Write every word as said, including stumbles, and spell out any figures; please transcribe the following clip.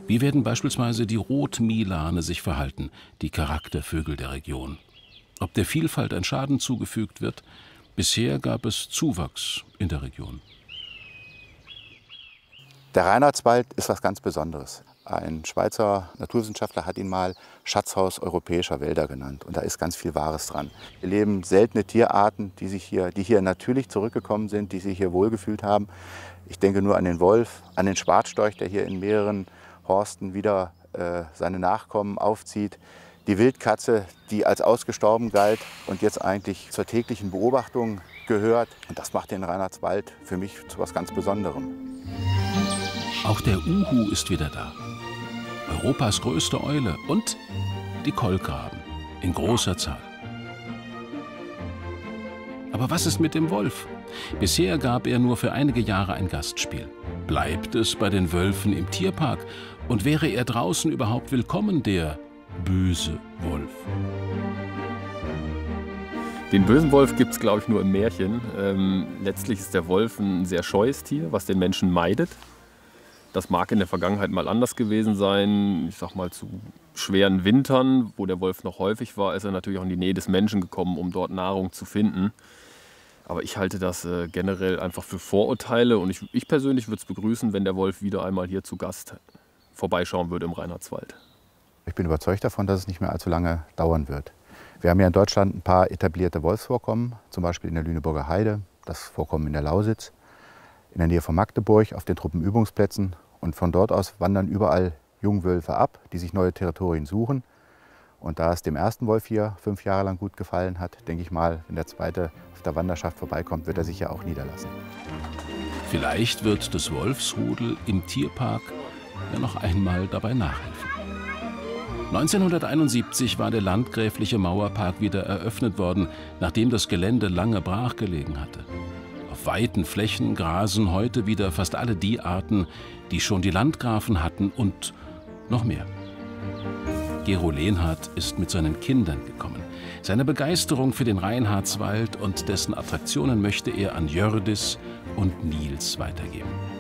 Wie werden beispielsweise die Rotmilane sich verhalten, die Charaktervögel der Region? Ob der Vielfalt ein Schaden zugefügt wird? Bisher gab es Zuwachs in der Region. Der Reinhardswald ist was ganz Besonderes. Ein Schweizer Naturwissenschaftler hat ihn mal Schatzhaus europäischer Wälder genannt. Und da ist ganz viel Wahres dran. Hier leben seltene Tierarten, die, sich hier, die hier natürlich zurückgekommen sind, die sich hier wohlgefühlt haben. Ich denke nur an den Wolf, an den Schwarzstorch, der hier in mehreren Horsten wieder äh, seine Nachkommen aufzieht. Die Wildkatze, die als ausgestorben galt und jetzt eigentlich zur täglichen Beobachtung gehört. Und das macht den Reinhardswald für mich zu etwas ganz Besonderem. Auch der Uhu ist wieder da. Europas größte Eule und die Kolkraben in großer Zahl. Aber was ist mit dem Wolf? Bisher gab er nur für einige Jahre ein Gastspiel. Bleibt es bei den Wölfen im Tierpark? Und wäre er draußen überhaupt willkommen, der böse Wolf? Den bösen Wolf gibt es, glaube ich, nur im Märchen. Ähm, letztlich ist der Wolf ein sehr scheues Tier, was den Menschen meidet. Das mag in der Vergangenheit mal anders gewesen sein. Ich sag mal, zu schweren Wintern, wo der Wolf noch häufig war, ist er natürlich auch in die Nähe des Menschen gekommen, um dort Nahrung zu finden. Aber ich halte das äh, generell einfach für Vorurteile. Und ich, ich persönlich würde es begrüßen, wenn der Wolf wieder einmal hier zu Gast vorbeischauen würde im Reinhardswald. Ich bin überzeugt davon, dass es nicht mehr allzu lange dauern wird. Wir haben ja in Deutschland ein paar etablierte Wolfsvorkommen, zum Beispiel in der Lüneburger Heide, das Vorkommen in der Lausitz, in der Nähe von Magdeburg auf den Truppenübungsplätzen. Und von dort aus wandern überall Jungwölfe ab, die sich neue Territorien suchen. Und da es dem ersten Wolf hier fünf Jahre lang gut gefallen hat, denke ich mal, wenn der zweite auf der Wanderschaft vorbeikommt, wird er sich ja auch niederlassen. Vielleicht wird das Wolfsrudel im Tierpark ja noch einmal dabei nachhelfen. neunzehnhunderteinundsiebzig war der landgräfliche Mauerpark wieder eröffnet worden, nachdem das Gelände lange brach gelegen hatte. Auf weiten Flächen grasen heute wieder fast alle die Arten, die schon die Landgrafen hatten und noch mehr. Gero Lehnhardt ist mit seinen Kindern gekommen. Seine Begeisterung für den Reinhardswald und dessen Attraktionen möchte er an Jördis und Nils weitergeben.